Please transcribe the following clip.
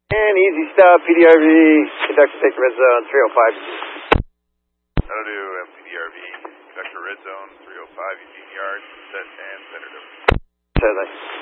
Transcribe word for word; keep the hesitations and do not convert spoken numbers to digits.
And easy stop, P D R V, conductor take red zone, three oh five. That'll do, M P D R V, conductor red zone, three oh five, Eugene Yard, set and center. Certainly.